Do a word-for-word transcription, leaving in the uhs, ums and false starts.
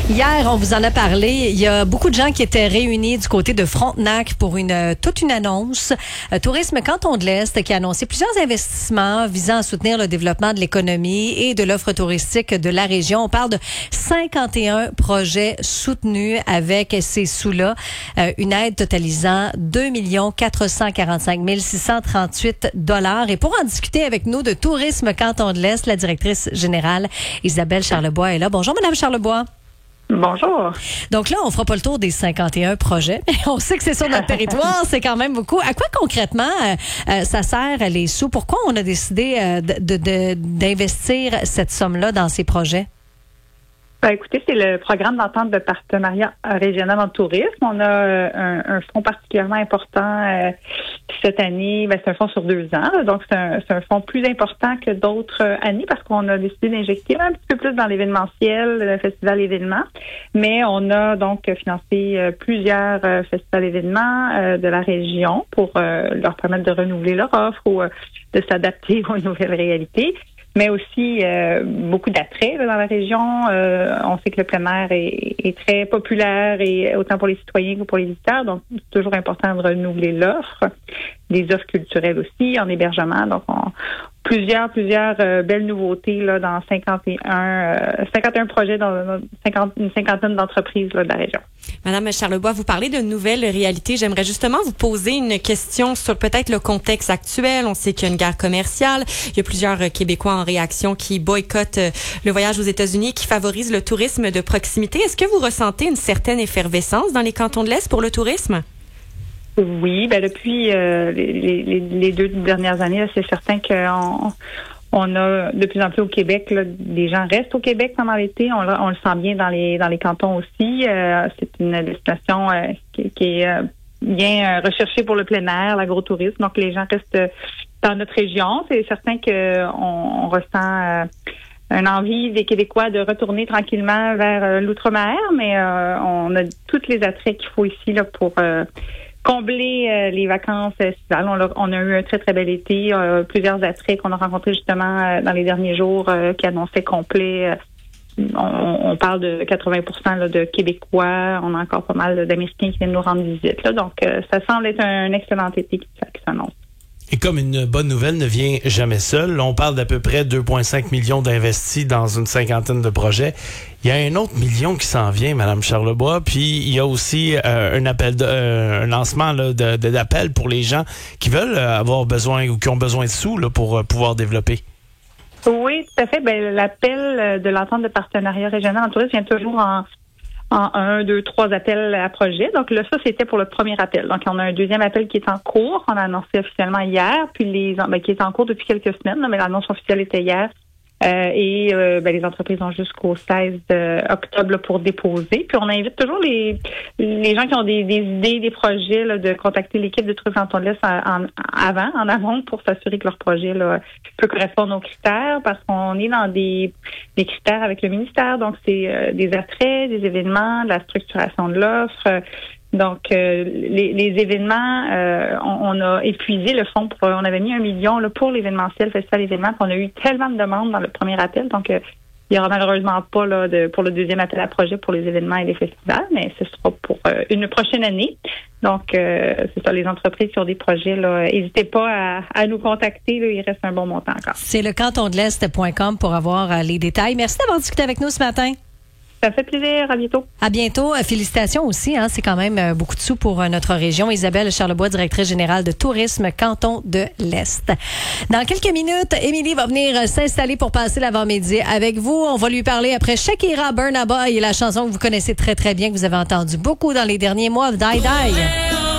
Hier, on vous en a parlé. Il y a beaucoup de gens qui étaient réunis du côté de Frontenac pour une toute une annonce. Euh, Tourisme Canton de l'Est qui a annoncé plusieurs investissements visant à soutenir le développement de l'économie et de l'offre touristique de la région. On parle de cinquante et un projets soutenus avec ces sous-là. Euh, une aide totalisant deux millions quatre cent quarante-cinq mille six cent trente-huit dollars. Et pour en discuter avec nous de Tourisme Canton de l'Est, la directrice générale Isabelle Charlebois est là. Bonjour, Madame Charlebois. Bonjour. Donc là, on fera pas le tour des cinquante et un projets. On sait que c'est sur notre territoire, c'est quand même beaucoup. À quoi concrètement euh, euh, ça sert les sous? Pourquoi on a décidé euh, de, de, d'investir cette somme-là dans ces projets? Ben, écoutez, c'est le programme d'entente de partenariat régional en tourisme. On a euh, un, un fonds particulièrement important euh, cette année. Ben, c'est un fonds sur deux ans, là, donc c'est un, c'est un fonds plus important que d'autres euh, années parce qu'on a décidé d'injecter un petit peu plus dans l'événementiel, le festival événement. Mais on a donc financé euh, plusieurs euh, festivals événements euh, de la région pour euh, leur permettre de renouveler leur offre ou euh, de s'adapter aux nouvelles réalités. Mais aussi euh, beaucoup d'attrait là, dans la région. Euh, on sait que le plein air est, est très populaire et autant pour les citoyens que pour les visiteurs. Donc, c'est toujours important de renouveler l'offre. Des offres culturelles aussi, en hébergement. Donc, on, plusieurs, plusieurs euh, belles nouveautés là dans cinquante et un, euh, cinquante et un projets dans, dans cinquante, une cinquantaine d'entreprises là, de la région. Madame Charlebois, vous parlez de nouvelles réalités. J'aimerais justement vous poser une question sur peut-être le contexte actuel. On sait qu'il y a une guerre commerciale. Il y a plusieurs Québécois en réaction qui boycottent le voyage aux États-Unis, qui favorisent le tourisme de proximité. Est-ce que vous ressentez une certaine effervescence dans les cantons de l'Est pour le tourisme? Oui, ben depuis euh, les, les, les deux dernières années, là, c'est certain qu'on on a de plus en plus au Québec, là, des gens restent au Québec pendant l'été. On, on le sent bien dans les dans les cantons aussi. Euh, c'est une destination euh, qui, qui est euh, bien euh, recherchée pour le plein air, l'agrotourisme. Donc les gens restent dans notre région. C'est certain que on, on ressent euh, une envie des Québécois de retourner tranquillement vers euh, l'outre-mer, mais euh, on a tous les attraits qu'il faut ici là pour euh, combler euh, les vacances estivales. On a, on a eu un très, très bel été. Euh, plusieurs attraits qu'on a rencontrés justement euh, dans les derniers jours euh, qui annonçaient complet. Euh, on, on parle de quatre-vingts pour cent là, de Québécois. On a encore pas mal d'Américains qui viennent nous rendre visite. Là. Donc, euh, ça semble être un excellent été qui, qui s'annonce. Et comme une bonne nouvelle ne vient jamais seule, on parle d'à peu près deux virgule cinq millions d'investis dans une cinquantaine de projets. Il y a un autre million qui s'en vient, Madame Charlebois, puis il y a aussi euh, un appel, de, euh, un lancement là, de, de, d'appel pour les gens qui veulent avoir besoin ou qui ont besoin de sous là, pour euh, pouvoir développer. Oui, tout à fait. Ben, l'appel de l'entente de partenariat régional en tourisme vient toujours en en un, deux, trois appels à projet. Donc là, ça, c'était pour le premier appel. Donc, on a un deuxième appel qui est en cours. On a annoncé officiellement hier, puis les ben, qui est en cours depuis quelques semaines, là, mais l'annonce officielle était hier. Euh, et euh, ben, les entreprises ont jusqu'au seize octobre là, pour déposer. Puis on invite toujours les les gens qui ont des, des idées, des projets là, de contacter l'équipe de Tourisme Canton de l'Est en, en, avant, en amont, pour s'assurer que leur projet là, peut correspondre aux critères, parce qu'on est dans des, des critères avec le ministère. Donc, c'est euh, des attraits, des événements, de la structuration de l'offre. Donc, euh, les, les événements, euh, on, on a épuisé le fonds. Pour, on avait mis un million là, pour l'événementiel, festival événement, puis on a eu tellement de demandes dans le premier appel. Donc, euh, il n'y aura malheureusement pas là, de, pour le deuxième appel à projet pour les événements et les festivals, mais ce sera pour euh, une prochaine année. Donc, euh, c'est ça, les entreprises qui ont des projets, là, n'hésitez pas à, à nous contacter. Là, il reste un bon montant encore. C'est le canton de l'est point com pour avoir euh, les détails. Merci d'avoir discuté avec nous ce matin. Ça fait plaisir. À bientôt. À bientôt. Félicitations aussi. Hein, c'est quand même beaucoup de sous pour notre région. Isabelle Charlebois, directrice générale de Tourisme Canton de l'Est. Dans quelques minutes, Émilie va venir s'installer pour passer l'avant-midi avec vous. On va lui parler après Shakira, Burna Boy et la chanson que vous connaissez très, très bien, que vous avez entendue beaucoup dans les derniers mois, Die Die.